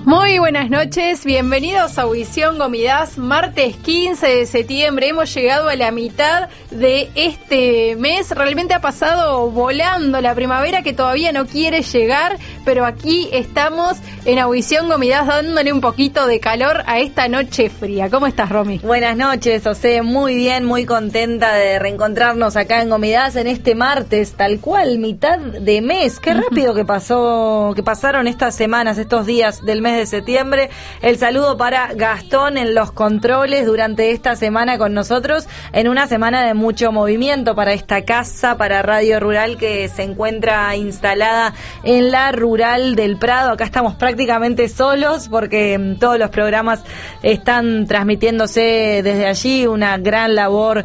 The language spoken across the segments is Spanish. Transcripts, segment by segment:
Muy buenas noches, bienvenidos a Audición Gomidas, martes 15 de septiembre. Hemos llegado a la mitad de este mes. Realmente ha pasado volando la primavera, que todavía no quiere llegar, pero aquí estamos en Audición Gomidas dándole un poquito de calor a esta noche fría. ¿Cómo estás, Romy? Buenas noches, José. Muy bien, muy contenta de reencontrarnos acá en Gomidas en este martes, tal cual, mitad de mes. Qué rápido que pasaron estas semanas, estos días del mes de septiembre. El saludo para Gastón en los controles durante esta semana con nosotros, en una semana de mucho movimiento para esta casa, para Radio Rural, que se encuentra instalada en la Rural del Prado. Acá estamos prácticamente solos porque todos los programas están transmitiéndose desde allí, una gran labor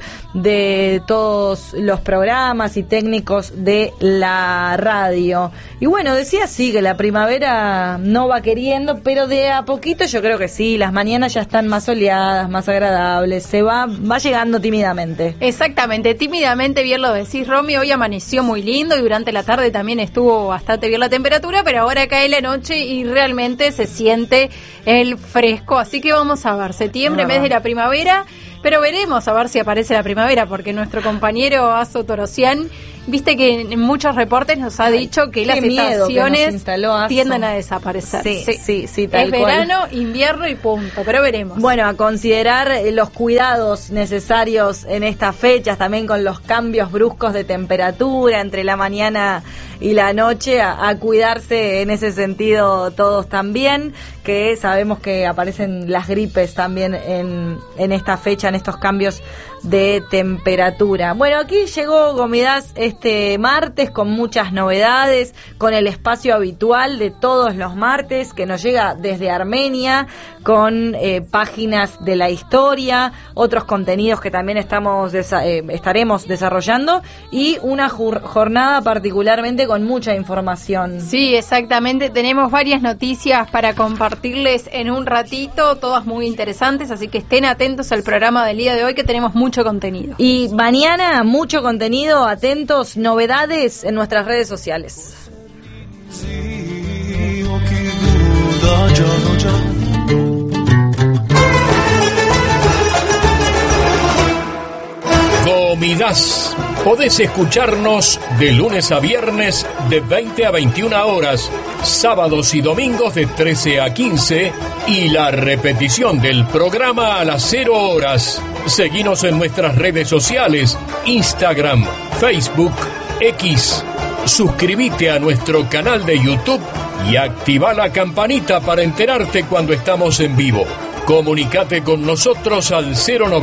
de todos los programas y técnicos de la radio. Y bueno, decía sí que la primavera no va queriendo, pero de a poquito yo creo que sí, las mañanas ya están más soleadas, más agradables, se va llegando tímidamente. Exactamente, tímidamente, bien lo decís, Romy. Hoy amaneció muy lindo y durante la tarde también estuvo bastante bien la temperatura, pero ahora cae la noche y realmente se siente el fresco, así que vamos a ver, septiembre, mes de la primavera, pero veremos a ver si aparece la primavera, porque nuestro compañero Azo Torosian, viste que en muchos reportes nos ha dicho que las estaciones tienden a desaparecer. Sí, tal es verano, invierno y punto, pero veremos. Bueno, a considerar los cuidados necesarios en estas fechas, también con los cambios bruscos de temperatura entre la mañana y la noche, a cuidarse en ese sentido todos también, que sabemos que aparecen las gripes también en esta fecha, en estos cambios de temperatura. Bueno, aquí llegó Gomidas este martes con muchas novedades, con el espacio habitual de todos los martes que nos llega desde Armenia, con páginas de la historia, otros contenidos que también estaremos desarrollando, y una jornada particularmente con mucha información. Sí, exactamente, tenemos varias noticias para compartirles en un ratito, todas muy interesantes, así que estén atentos al programa del día de hoy, que tenemos mucho contenido. Y mañana mucho contenido, atentos, novedades en nuestras redes sociales. Gomidas. Podés escucharnos de lunes a viernes de 20 a 21 horas, sábados y domingos de 13 a 15 y la repetición del programa a las 0 horas. Seguinos en nuestras redes sociales, Instagram, Facebook, X. Suscríbete a nuestro canal de YouTube y activa la campanita para enterarte cuando estamos en vivo. Comunicate con nosotros al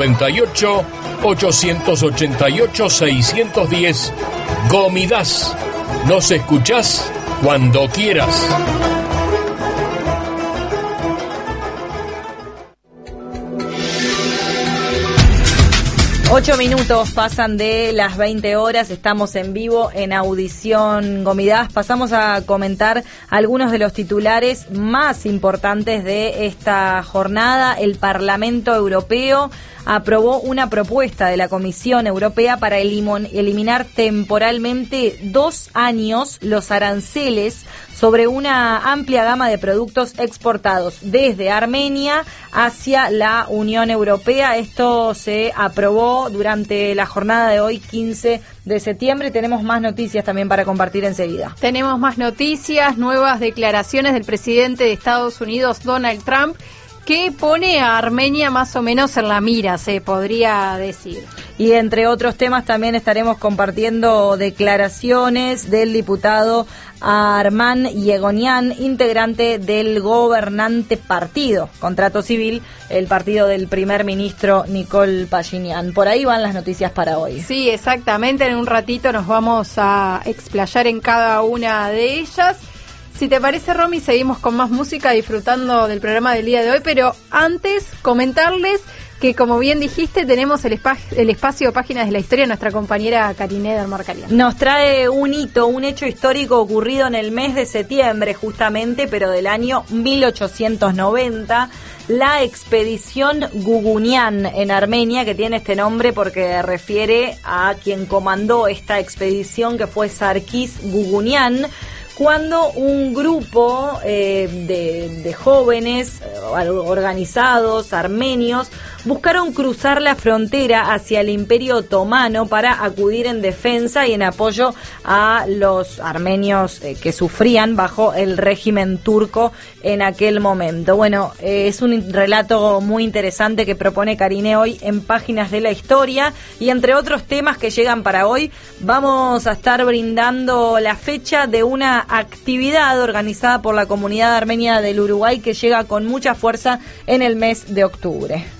098-888-610. Gomidas. Nos escuchás cuando quieras. 8 minutos pasan de las 20 horas, estamos en vivo en Audición Gomidas. Pasamos a comentar algunos de los titulares más importantes de esta jornada. El Parlamento Europeo aprobó una propuesta de la Comisión Europea para eliminar temporalmente 2 años los aranceles sobre una amplia gama de productos exportados desde Armenia hacia la Unión Europea. Esto se aprobó durante la jornada de hoy, 15 de septiembre. Tenemos más noticias también para compartir enseguida. Tenemos más noticias, nuevas declaraciones del presidente de Estados Unidos, Donald Trump, que pone a Armenia más o menos en la mira, se podría decir. Y entre otros temas también estaremos compartiendo declaraciones del diputado Arman Yegonian, integrante del gobernante partido Contrato Civil, el partido del primer ministro Nikol Pashinyan. Por ahí van las noticias para hoy. Sí, exactamente, en un ratito nos vamos a explayar en cada una de ellas. Si te parece, Romy, seguimos con más música, disfrutando del programa del día de hoy, pero antes comentarles que, como bien dijiste, tenemos el espacio Páginas de la Historia, nuestra compañera Karine Dermarcarian. Nos trae un hito, un hecho histórico ocurrido en el mes de septiembre, justamente, pero del año 1890, la expedición Gugunian en Armenia, que tiene este nombre porque refiere a quien comandó esta expedición, que fue Sarkis Gugunian. cuando un grupo de jóvenes organizados, armenios, buscaron cruzar la frontera hacia el Imperio Otomano para acudir en defensa y en apoyo a los armenios que sufrían bajo el régimen turco en aquel momento. Bueno, es un relato muy interesante que propone Karine hoy en Páginas de la Historia, y entre otros temas que llegan para hoy, vamos a estar brindando la fecha de una actividad organizada por la comunidad armenia del Uruguay que llega con mucha fuerza en el mes de octubre.